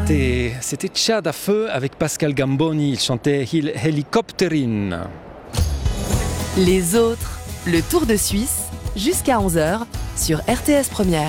C'était Tcha da Feu avec Pascal Gamboni, il chantait Helikopterin. Les autres, le Tour de Suisse, jusqu'à 11h sur RTS Première.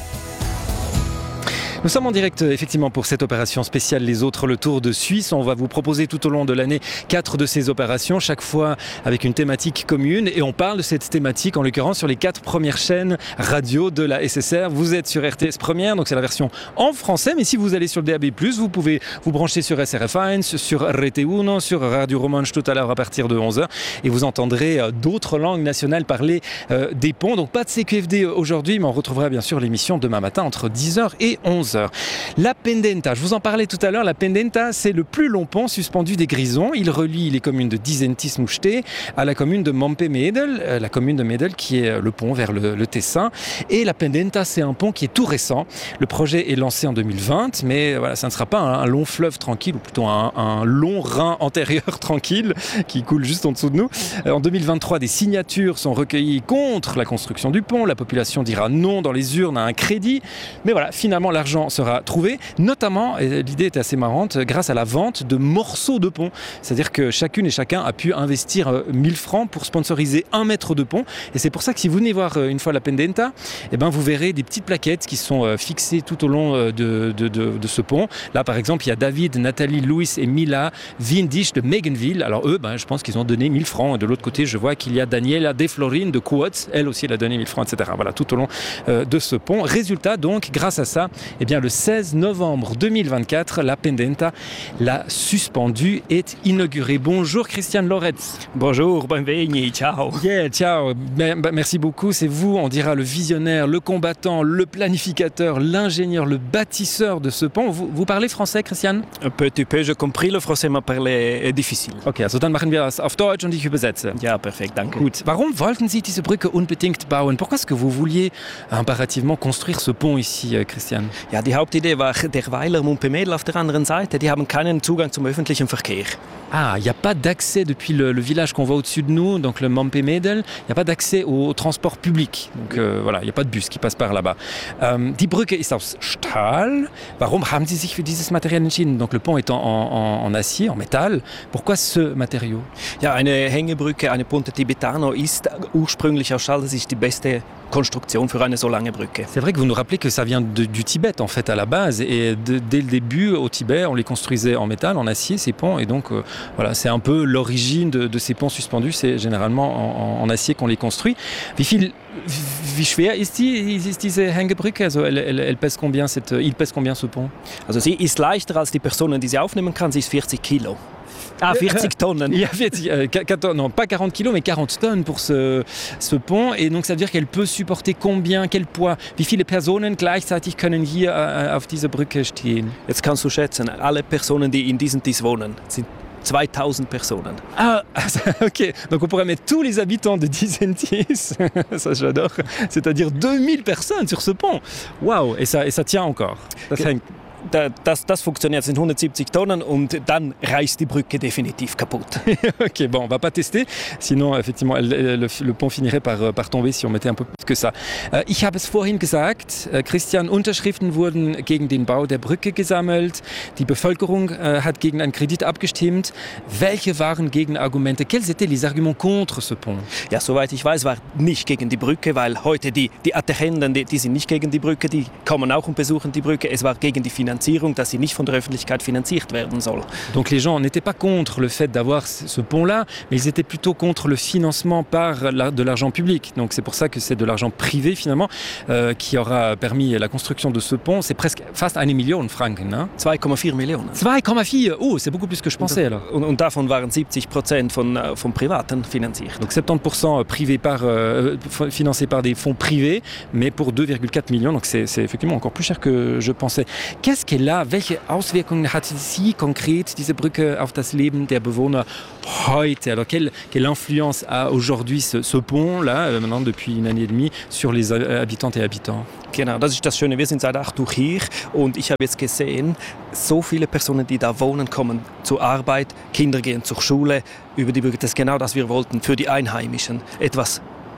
Nous sommes en direct effectivement pour cette opération spéciale Les Autres, le Tour de Suisse. On va vous proposer tout au long de l'année 4 de ces opérations, chaque fois avec une thématique commune. Et on parle de cette thématique en l'occurrence sur les 4 premières chaînes radio de la SSR. Vous êtes sur RTS Première, donc c'est la version en français. Mais si vous allez sur le DAB+, vous pouvez vous brancher sur SRF1, sur RT1, sur Radio Romanche tout à l'heure à partir de 11h. Et vous entendrez d'autres langues nationales parler des ponts. Donc pas de CQFD aujourd'hui, mais on retrouvera bien sûr l'émission demain matin entre 10h et 11h. La Pendenta, je vous en parlais tout à l'heure, la Pendenta c'est le plus long pont suspendu des Grisons. Il relie les communes de Disentis-Moucheté à la commune de Mompe-Medel, la commune de Medel qui est le pont vers le Tessin. Et la Pendenta c'est un pont qui est tout récent. Le projet est lancé en 2020, mais voilà, ça ne sera pas un long fleuve tranquille, ou plutôt un long Rhin antérieur tranquille qui coule juste en dessous de nous. En 2023, des signatures sont recueillies contre la construction du pont. La population dira non dans les urnes à un crédit. Mais voilà, finalement l'argent sera trouvé, notamment, et l'idée est assez marrante, grâce à la vente de morceaux de pont. C'est-à-dire que chacune et chacun a pu investir 1000 francs pour sponsoriser 1 mètre de pont. Et c'est pour ça que si vous venez voir une fois la Pendenta, eh ben vous verrez des petites plaquettes qui sont fixées tout au long de ce pont. Là, par exemple, il y a David, Nathalie, Louis et Mila Windisch de Megenville. Alors eux, je pense qu'ils ont donné 1000 francs. De l'autre côté, je vois qu'il y a Daniela De Florine de Coats. Elle aussi, elle a donné 1000 francs, etc. Voilà, tout au long de ce pont. Résultat, donc, grâce à ça, eh bien, le 16 novembre 2024, la Pendenta, la suspendue, est inaugurée. Bonjour Christian Loretz. Bonjour, benvenuti, ciao. Yeah, ciao. Merci beaucoup. C'est vous, on dira, le visionnaire, le combattant, le planificateur, l'ingénieur, le bâtisseur de ce pont. Vous parlez français, Christian? Un petit peu, j'ai compris, le français m'a parlé difficile. Okay, also dann machen wir das auf Deutsch und ich übersetze. Ja, perfekt, danke. Gut. Warum wollten Sie diese Brücke unbedingt bauen? Pourquoi est-ce que vous vouliez impérativement construire ce pont ici, Christian? Ja, die Hauptidee war der Weiler Mompe-Medel auf der anderen Seite. Die haben keinen Zugang zum öffentlichen Verkehr. Ah, il n'y a pas d'accès depuis le village qu'on voit au-dessus de nous, donc le Mompe-Medel, il n'y a pas d'accès au transport public. Donc voilà, il n'y a pas de bus qui passe par là-bas. Die Brücke ist aus Stahl. Warum haben Sie sich für dieses Material entschieden? Donc le pont est en acier, en métal. Pourquoi ce matériau? Ja, eine Hängebrücke, eine Ponte Tibetano ist ursprünglich aus Stahl. Das ist die beste Konstruktion für eine so lange Brücke. C'est vrai que vous nous rappelez que ça vient du Tibet en fait à la base et dès le début au Tibet on les construisait en métal, en acier ces ponts et donc voilà c'est un peu l'origine de ces ponts suspendus, c'est généralement en acier qu'on les construit. Wie schwer ist diese Hängebrücke? Also elle pèse combien il pèse combien ce pont? Also sie ist leichter als die Personen, die sie aufnehmen kann. Sie ist 40 Kilo. 40 tonnes. Il y a non, pas 40 kilos, mais 40 tonnes pour ce pont. Et donc, ça veut dire qu'elle peut supporter combien, quel poids? Wie viele Personen gleichzeitig können hier auf dieser Brücke stehen? Jetzt kannst du schätzen, alle Personen, die in diesem Tis wohnen, sind 2000 personnes. Ah, ok. Donc on pourrait mettre tous les habitants de Disentis, ça j'adore, c'est-à-dire 2000 personnes sur ce pont. Waouh, et ça tient encore. Das funktioniert, das sind 170 Tonnen und dann reißt die Brücke definitiv kaputt. Ok, bon, on va pas tester, sinon effectivement le pont finirait par tomber si on mettait un peu plus que ça. Ich habe es vorhin gesagt, Christian, Unterschriften wurden gegen den Bau der Brücke gesammelt, die Bevölkerung hat gegen einen Kredit abgestimmt. Welche waren Gegenargumente? Quels étaient les arguments contre ce pont? Ja, soweit ich weiß, war nicht gegen die Brücke, weil heute die Attachenden, die sind nicht gegen die Brücke, die kommen auch und besuchen die Brücke. Es war gegen die Finanzierung, dass sie nicht von der Öffentlichkeit finanziert werden soll. Donc les gens n'étaient pas contre le fait d'avoir ce pont-là, mais ils étaient plutôt contre le financement par de l'argent public. Donc c'est pour ça que c'est de l'argent privé finalement qui aura permis la construction de ce pont. C'est presque fast 1 Million Franken. Hein? 2,4 Millionen. 2,4, oh, c'est beaucoup plus que je pensais alors. Und davon waren 70% von Privaten finanziert. Donc 70% privé financé par des fonds privés, mais pour 2,4 millions. Donc c'est effectivement encore plus cher que je pensais. Qu'est-ce qu'elle a? Welche Auswirkungen hat sie konkret, diese Brücke, auf das Leben der Bewohner heute? Alors quelle influence a aujourd'hui ce pont-là, maintenant depuis 1 année et demie, sur les habitantes et habitants? Genau, das ist das Schöne. Wir sind seit 8 Uhr hier und ich habe jetzt gesehen, so viele Personen, die da wohnen, kommen zur Arbeit, Kinder gehen zur Schule über die Brücke. Das ist genau das wir wollten für die Einheimischen. Etwas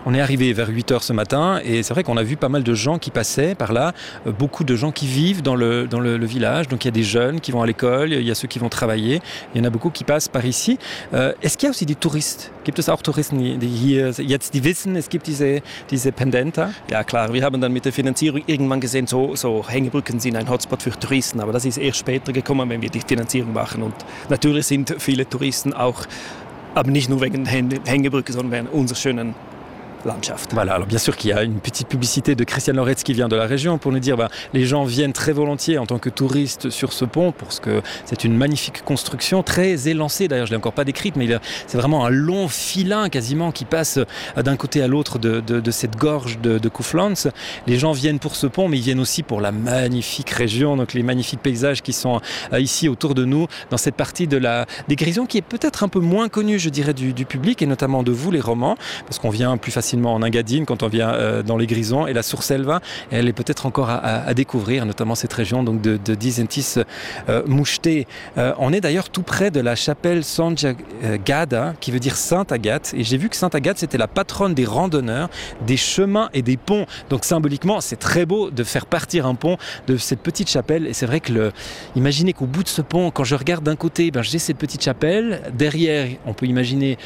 On est arrivé vers 8h ce matin et c'est vrai qu'on a vu pas mal de gens qui passaient par là, beaucoup de gens qui vivent dans le village. Donc il y a des jeunes qui vont à l'école, il y a ceux qui vont travailler, il y en a beaucoup qui passent par ici. Est-ce qu'il y a aussi des touristes? Gibt es auch Touristen, die hier jetzt die wissen, es gibt diese Pendenta? Ja klar, wir haben dann mit der Finanzierung irgendwann gesehen, so Hängebrücken sind ein Hotspot für Touristen, aber das ist erst später gekommen, wenn wir die Finanzierung machen. Und natürlich sind viele Touristen auch, aber nicht nur wegen Hängebrücke, sondern wegen unserer schönen Landschaft. Voilà, alors bien sûr qu'il y a une petite publicité de Christian Loretz qui vient de la région pour nous dire les gens viennent très volontiers en tant que touristes sur ce pont parce que c'est une magnifique construction, très élancée d'ailleurs, je ne l'ai encore pas décrite, mais c'est vraiment un long filin quasiment qui passe d'un côté à l'autre de cette gorge de Kuflanz. Les gens viennent pour ce pont, mais ils viennent aussi pour la magnifique région, donc les magnifiques paysages qui sont ici autour de nous, dans cette partie des Grisons qui est peut-être un peu moins connue, je dirais, du public et notamment de vous les Romans, parce qu'on vient plus facilement en Engadine quand on vient dans les Grisons et la Surselva, elle est peut-être encore à découvrir, notamment cette région donc de Disentis Moucheté. On est d'ailleurs tout près de la chapelle Santa Gada, qui veut dire Sainte Agathe, et j'ai vu que Sainte Agathe c'était la patronne des randonneurs, des chemins et des ponts. Donc symboliquement c'est très beau de faire partir un pont de cette petite chapelle, et c'est vrai que imaginez qu'au bout de ce pont, quand je regarde d'un côté, j'ai cette petite chapelle, derrière on doit imaginer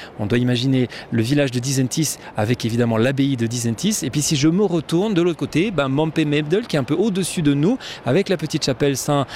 le village de Disentis avec évidemment l'abbaye de Disentis, et puis si je me retourne de l'autre côté, Mompe Mebdel qui est un peu au-dessus de nous avec la petite chapelle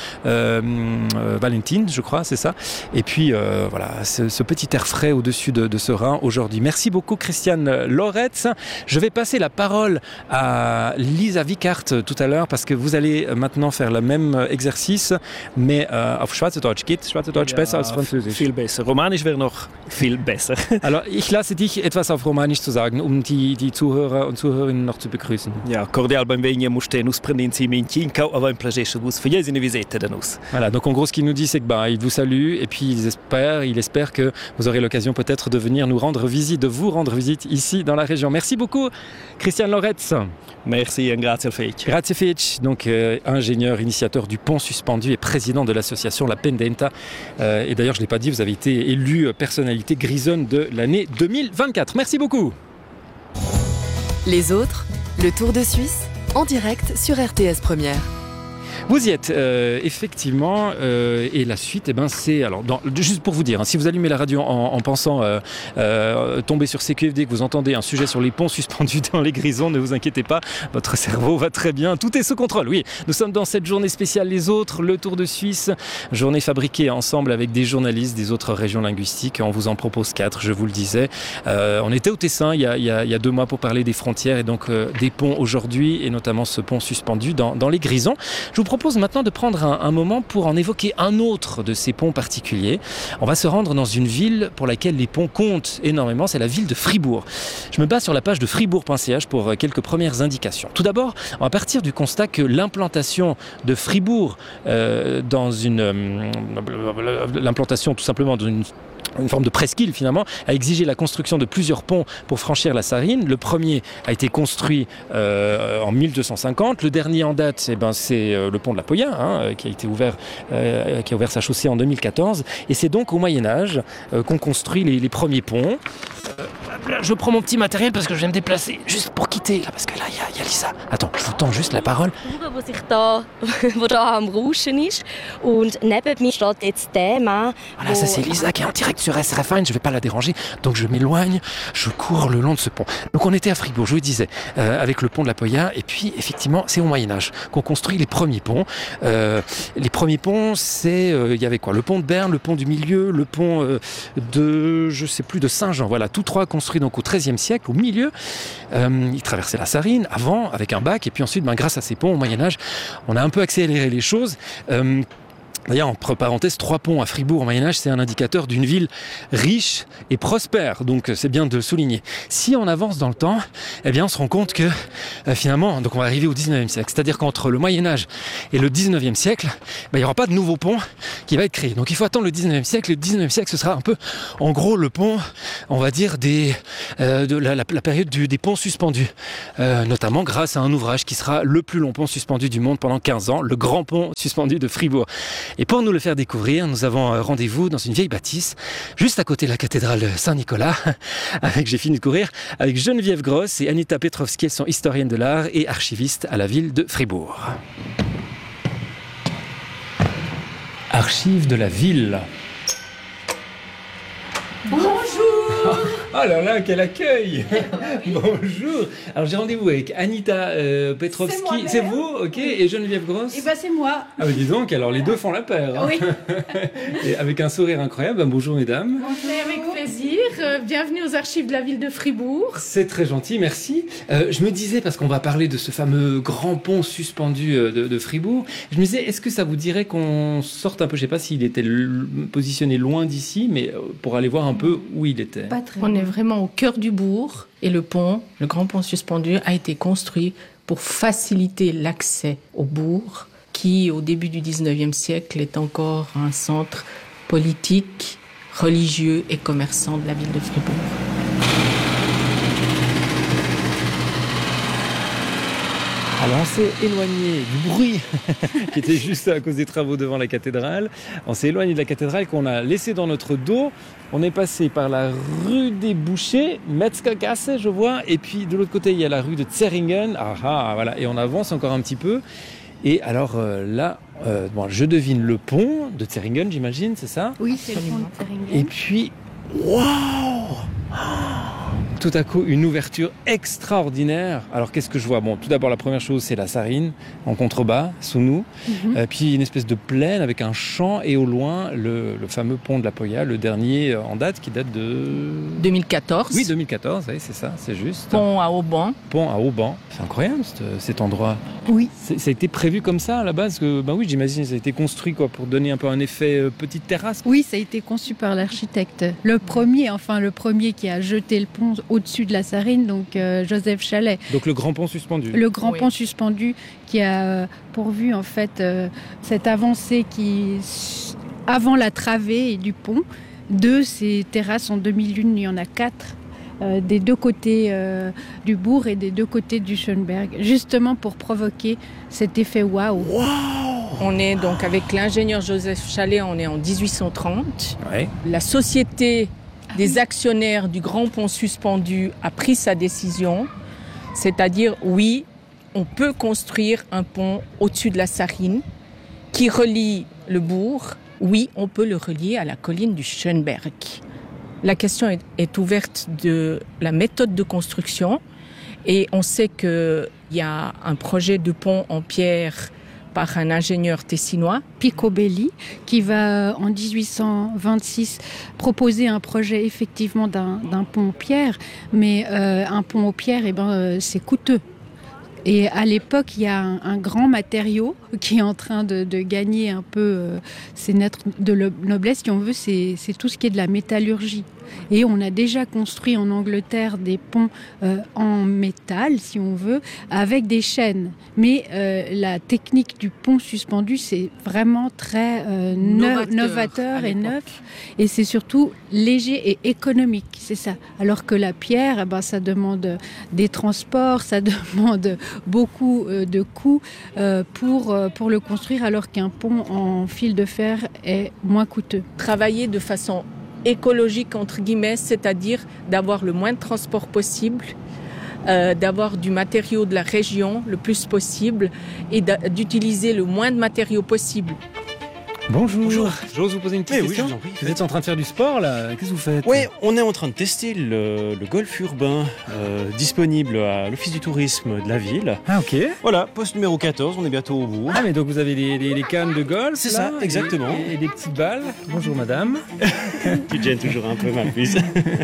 Saint-Valentin, je crois, c'est ça, et puis voilà, ce petit air frais au-dessus de ce Rhin aujourd'hui. Merci beaucoup Christian Loretz. Je vais passer la parole à Lisa Wickart tout à l'heure parce que vous allez maintenant faire le même exercice, mais auf Schweizerdeutsch. Geht Schweizerdeutsch besser als Französisch? Viel besser. Romanisch wäre noch viel besser. Alors, ich lasse dich etwas auf Romanisch zu sagen, die Zuhörer und Zuhörerinnen noch zu begrüßen. Ja, cordial benvenuti a nos prendinci mincinca, avant un plaisir chez vous. Faisez une visite de nous. Voilà, donc en gros, ce qu'il nous dit, c'est que il vous salue et puis il espère que vous aurez l'occasion peut-être de venir nous rendre visite, ici dans la région. Merci beaucoup, Christian Loretz. Merci et grazie Fitch. Grazie Fitch, donc ingénieur, initiateur du pont suspendu et président de l'association La Pendenta. Et d'ailleurs, je ne l'ai pas dit, vous avez été élu personnalité grisonne de l'année 2024. Merci beaucoup. Les autres, le Tour de Suisse, en direct sur RTS Première. Vous y êtes, effectivement, et la suite, c'est... Alors, juste pour vous dire, si vous allumez la radio en pensant tomber sur CQFD, que vous entendez un sujet sur les ponts suspendus dans les Grisons, ne vous inquiétez pas, votre cerveau va très bien, tout est sous contrôle. Oui, nous sommes dans cette journée spéciale Les Autres, le Tour de Suisse, journée fabriquée ensemble avec des journalistes des autres régions linguistiques. On vous en propose 4, je vous le disais. On était au Tessin il y a 2 mois pour parler des frontières et donc des ponts aujourd'hui, et notamment ce pont suspendu dans les Grisons. Je vous propose maintenant de prendre un moment pour en évoquer un autre de ces ponts particuliers. On va se rendre dans une ville pour laquelle les ponts comptent énormément, c'est la ville de Fribourg. Je me base sur la page de fribourg.ch pour quelques premières indications. Tout d'abord, on va partir du constat que l'implantation de Fribourg l'implantation tout simplement dans une forme de presqu'île finalement, a exigé la construction de plusieurs ponts pour franchir la Sarine. Le premier a été construit en 1250. Le dernier en date, c'est le pont de la Poya, qui a été ouvert, qui a ouvert sa chaussée en 2014. Et c'est donc au Moyen-Âge qu'on construit les premiers ponts. Je prends mon petit matériel parce que je vais me déplacer juste pour quitter, là, parce que là, il y a Lisa. Attends, je vous tends juste la parole. Wo da am Rauschen ist. Und neben mir steht jetzt der Mann. Voilà, ça c'est Lisa qui est en direct sur SRF1, je ne vais pas la déranger, donc je m'éloigne, je cours le long de ce pont. Donc on était à Fribourg, je vous le disais, avec le pont de la Poya, et puis effectivement, c'est au Moyen-Âge qu'on construit les premiers ponts. Les premiers ponts, il y avait quoi? Le pont de Berne, le pont du Milieu, le pont de Saint-Jean, voilà, tous 3 construits donc au XIIIe siècle, au milieu. Ils traversaient la Sarine avant avec un bac, et puis ensuite, grâce à ces ponts au Moyen-Âge, on a un peu accéléré les choses. D'ailleurs, entre parenthèses, 3 ponts à Fribourg au Moyen-Âge, c'est un indicateur d'une ville riche et prospère. Donc, c'est bien de le souligner. Si on avance dans le temps, on se rend compte que finalement, donc on va arriver au 19e siècle. C'est-à-dire qu'entre le Moyen-Âge et le 19e siècle, il n'y aura pas de nouveau pont qui va être créé. Donc, il faut attendre le 19e siècle. Le 19e siècle, ce sera un peu, en gros, le pont, on va dire, de la période des ponts suspendus. Notamment grâce à un ouvrage qui sera le plus long pont suspendu du monde pendant 15 ans, le Grand Pont suspendu de Fribourg. Et pour nous le faire découvrir, nous avons rendez-vous dans une vieille bâtisse, juste à côté de la cathédrale Saint-Nicolas, j'ai fini de courir, avec Geneviève Gross et Anita Petrovski, elles sont historiennes de l'art et archivistes à la ville de Fribourg. Archives de la ville. Bonjour. Oh là là, quel accueil. Bonjour. Alors j'ai rendez-vous avec Anita Petrovski, c'est vous, ok, et Geneviève Gross. Eh ben c'est moi. Ah bah dis donc, alors les deux font la paire. Hein. Oui. Et avec un sourire incroyable, bonjour mesdames. Avec plaisir. Bienvenue aux archives de la ville de Fribourg. C'est très gentil, merci. Je me disais, parce qu'on va parler de ce fameux grand pont suspendu de Fribourg, je me disais, est-ce que ça vous dirait qu'on sorte un peu, je sais pas s'il était positionné loin d'ici, mais pour aller voir un peu où il était. Pas très On est vraiment au cœur du bourg et le pont, le grand pont suspendu, a été construit pour faciliter l'accès au bourg qui, au début du 19e siècle, est encore un centre politique, religieux et commerçant de la ville de Fribourg. Alors on s'est éloigné du bruit qui était juste à cause des travaux devant la cathédrale. On s'est éloigné de la cathédrale qu'on a laissé dans notre dos. On est passé par la rue des Bouchers, Metzgergasse, je vois. Et puis de l'autre côté, il y a la rue de Zeringen. Voilà. Et on avance encore un petit peu. Et alors là, je devine le pont de Zeringen, j'imagine, c'est ça ? Oui, c'est le pont de Zeringen. Et puis, waouh ! Tout à coup, une ouverture extraordinaire. Alors, qu'est-ce que je vois ? Bon, tout d'abord, la première chose, c'est la Sarine, en contrebas, sous nous. Puis une espèce de plaine avec un champ et au loin, le fameux pont de la Poya, le dernier en date, qui date de... 2014. Oui, 2014, oui, c'est ça, c'est juste. Pont à Auban. Pont à Auban. C'est incroyable, cet endroit. Oui. Ça a été prévu comme ça, à la base que, oui, j'imagine, ça a été construit pour donner un peu un effet petite terrasse. Oui, ça a été conçu par l'architecte. Le premier qui a jeté le pont au-dessus de la Sarine, donc Joseph Chalet. Donc le grand pont suspendu. Le grand pont suspendu qui a pourvu en fait cette avancée qui, avant la travée du pont, de ces terrasses en demi-lune, il y en a 4 des deux côtés du bourg et des deux côtés du Schönberg, justement pour provoquer cet effet waouh. On est donc avec l'ingénieur Joseph Chalet, on est en 1830. Ouais. La société des actionnaires du grand pont suspendu a pris sa décision, c'est-à-dire oui, on peut construire un pont au-dessus de la Sarine qui relie le bourg. Oui, on peut le relier à la colline du Schönberg. La question est ouverte de la méthode de construction et on sait qu'il y a un projet de pont en pierre par un ingénieur tessinois, Picobelli, qui va en 1826 proposer un projet effectivement d'un pont aux pierres, mais un pont aux pierres, c'est coûteux. Et à l'époque, il y a un grand matériau qui est en train de gagner un peu ses lettres de noblesse, si on veut, c'est tout ce qui est de la métallurgie. Et on a déjà construit en Angleterre des ponts en métal, si on veut, avec des chaînes. Mais la technique du pont suspendu, c'est vraiment très novateur et neuf. Et c'est surtout léger et économique, c'est ça. Alors que la pierre, ça demande des transports, ça demande beaucoup de coûts pour le construire, alors qu'un pont en fil de fer est moins coûteux. Travailler de façon écologique, entre guillemets, c'est-à-dire d'avoir le moins de transport possible, d'avoir du matériau de la région le plus possible et d'utiliser le moins de matériaux possible. Bonjour. J'ose vous poser une petite question. Oui, je vous en prie. Vous êtes en train de faire du sport là. Qu'est-ce que vous faites ? Oui, on est en train de tester le golf urbain disponible à l'Office du tourisme de la ville. Ah ok. Voilà, poste numéro 14, on est bientôt au bout. Ah mais donc vous avez les cannes de golf. C'est là, ça, exactement. Et des petites balles. Bonjour madame. Tu te gênes toujours un peu, ma puce.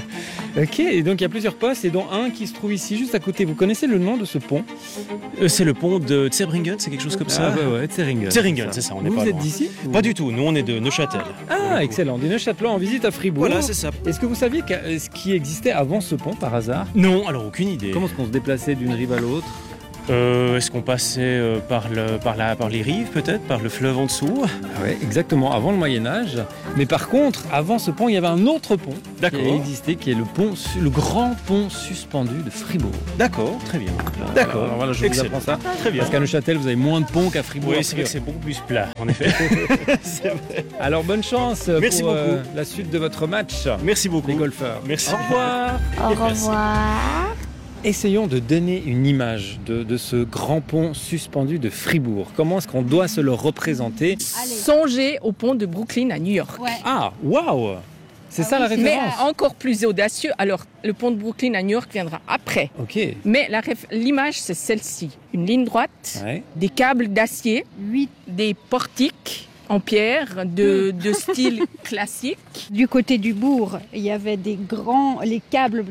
Ok, et donc il y a plusieurs postes et dont un qui se trouve ici juste à côté. Vous connaissez le nom de ce pont ? C'est le pont de Zeringen, c'est quelque chose comme ça. Ah ouais, Zeringen. Zeringen, c'est ça, on est vous pas êtes loin. d'ici ? Pas du tout, nous on est de Neuchâtel. Ah excellent, du Neuchâtelois en visite à Fribourg. Voilà, c'est ça. Est-ce que vous saviez ce qui existait avant ce pont par hasard ? Non, alors aucune idée. Comment est-ce qu'on se déplaçait d'une rive à l'autre ? Est-ce qu'on passait par les rives peut-être, par le fleuve en dessous? Oui, exactement, avant le Moyen-Âge. Mais par contre, avant ce pont, il y avait un autre pont qui a existé, qui est le grand pont suspendu de Fribourg. D'accord, très bien. D'accord, alors voilà, je vous apprends ça. Très bien. Parce qu'à Neuchâtel, vous avez moins de ponts qu'à Fribourg. Oui, c'est vrai que c'est beaucoup plus plat, en effet. C'est vrai. Alors bonne chance Merci pour beaucoup. la suite de votre match. Merci beaucoup. Les golfeurs. Merci. Au revoir. Au revoir. Essayons de donner une image de ce grand pont suspendu de Fribourg. Comment est-ce qu'on doit se le représenter? Songez au pont de Brooklyn à New York. Ouais. Ah, waouh! C'est ça la Mais référence? encore plus audacieux. Alors, le pont de Brooklyn à New York viendra après. Ok. Mais l'image, c'est celle-ci. Une ligne droite, Ouais. des câbles d'acier, 8 des portiques en pierre de style classique. du côté du bourg, il y avait les câbles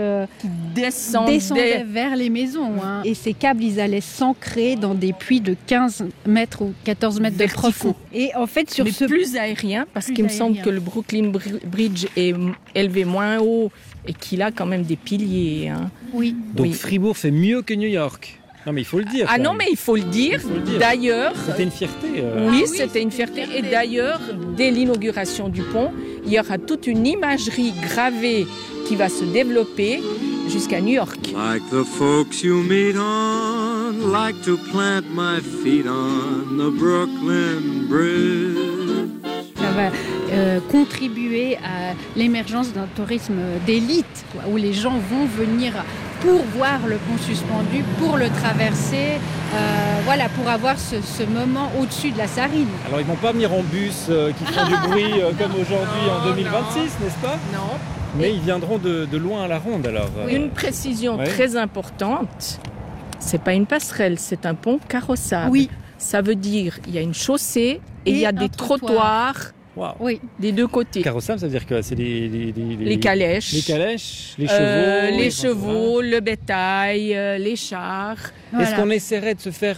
descendaient vers les maisons. Hein. Et ces câbles, ils allaient s'ancrer dans des puits de 15 mètres ou 14 mètres Verticaux. de profond. Et en fait, sur Mais ce plus aérien, parce Plus qu'il me semble aérien. que le Brooklyn Bridge est élevé moins haut et qu'il a quand même des piliers. Hein. oui, Donc Oui. Fribourg fait mieux que New York. Non mais il faut le dire. Ah quand non, même. mais il faut le dire. faut le dire. D'ailleurs, C'était une fierté. oui, c'était une fierté. Et d'ailleurs, dès l'inauguration du pont, il y aura toute une imagerie gravée qui va se développer jusqu'à New York. Like the folks you meet on, like to plant my feet on the Brooklyn Bridge. ça va contribuer à l'émergence d'un tourisme d'élite, quoi, où les gens vont venir pour voir le pont suspendu, pour le traverser, pour avoir ce moment au-dessus de la Sarine. Alors ils vont pas venir en bus qui font du bruit comme aujourd'hui en 2026, n'est-ce pas? Non. Mais ils viendront de loin à la ronde alors. Une précision Ouais. très importante, c'est pas une passerelle, c'est un pont carrossable. Oui, Ça veut dire il y a une chaussée et il y a un des trottoir. trottoirs Waouh. oui. des deux côtés. Carrossable, ça veut dire que c'est Les calèches. Les calèches, les chevaux. Les chevaux, le bétail, les chars. Est-ce qu'on essaierait de se faire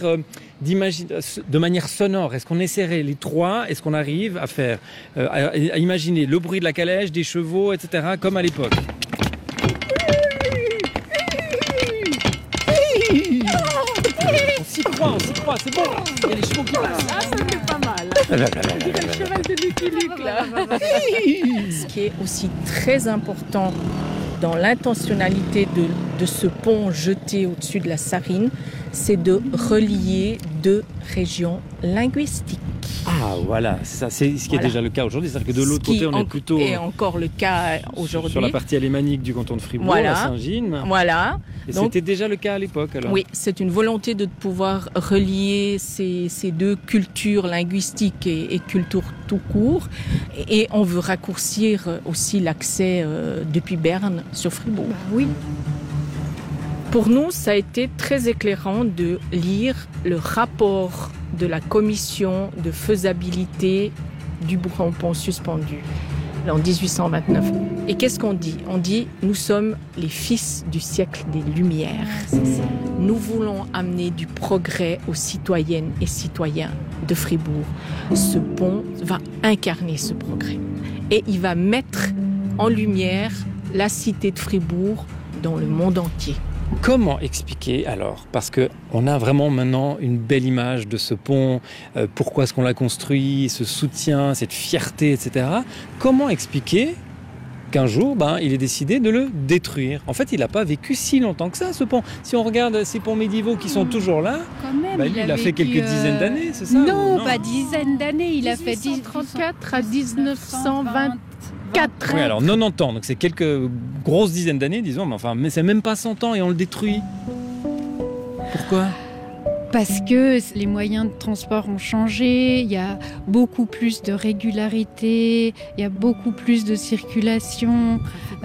de manière sonore? Est-ce qu'on essaierait les trois? Est-ce qu'on arrive à faire, à imaginer le bruit de la calèche, des chevaux, etc., comme à l'époque? On s'y croit, c'est bon. Il y a les chevaux qui passent. Ah, ça fait pas mal. Le cheval de Lucky Luke, là. Ce qui est aussi très important dans l'intentionnalité de ce pont jeté au-dessus de la Sarine, c'est de relier deux régions linguistiques. Ah voilà, ça c'est ce qui est Voilà. déjà le cas aujourd'hui, c'est-à-dire que de l'autre côté on est plutôt Et encore le cas aujourd'hui. sur la partie alémanique du canton de Fribourg, Voilà. à Saint-Gine. Voilà. Et Donc- c'était déjà le cas à l'époque alors. Oui, c'est une volonté de pouvoir relier ces deux cultures linguistiques et cultures tout court. Et on veut raccourcir aussi l'accès depuis Berne sur Fribourg. Oui. Pour nous, ça a été très éclairant de lire le rapport de la commission de faisabilité du grand pont suspendu en 1829. Et qu'est-ce qu'on dit? On dit « Nous sommes les fils du siècle des Lumières. Nous voulons amener du progrès aux citoyennes et citoyens de Fribourg. Ce pont va incarner ce progrès. Et il va mettre en lumière la cité de Fribourg dans le monde entier. » Comment expliquer alors? Parce qu'on a vraiment maintenant une belle image de ce pont, pourquoi est-ce qu'on l'a construit, ce soutien, cette fierté, etc. Comment expliquer qu'un jour, il est décidé de le détruire? En fait, il n'a pas vécu si longtemps que ça, ce pont. Si on regarde ces ponts médiévaux qui sont toujours là, Quand même, lui, il a fait quelques dizaines d'années, c'est ça? Non, ou pas dizaines d'années. Il a fait 1834 à 1924. Oui, alors 90 ans, donc c'est quelques grosses dizaines d'années, disons, mais c'est même pas 100 ans et on le détruit. Pourquoi? Parce que les moyens de transport ont changé, il y a beaucoup plus de régularité, il y a beaucoup plus de circulation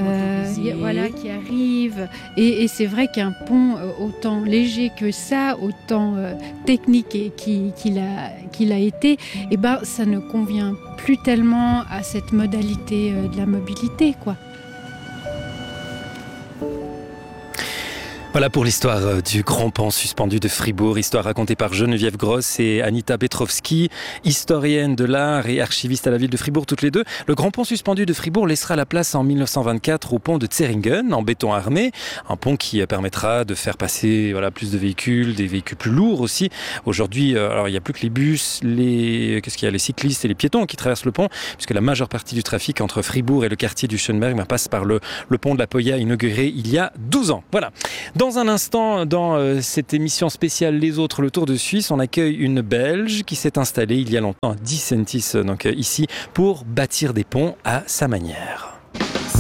qui arrive. Et c'est vrai qu'un pont autant léger que ça, autant technique qu'il a été, ça ne convient plus tellement à cette modalité de la mobilité, quoi. Voilà pour l'histoire du grand pont suspendu de Fribourg, histoire racontée par Geneviève Gross et Anita Petrovski, historienne de l'art et archiviste à la ville de Fribourg toutes les deux. Le grand pont suspendu de Fribourg laissera la place en 1924 au pont de Zeringen en béton armé, un pont qui permettra de faire passer plus de véhicules, des véhicules plus lourds aussi. Aujourd'hui, alors il n'y a plus que les bus, les cyclistes et les piétons qui traversent le pont, puisque la majeure partie du trafic entre Fribourg et le quartier du Schönberg passe par le pont de la Poya inauguré il y a 12 ans. Voilà. Dans un instant, dans cette émission spéciale Les Autres, le Tour de Suisse, on accueille une Belge qui s'est installée il y a longtemps à Disentis, donc ici, pour bâtir des ponts à sa manière.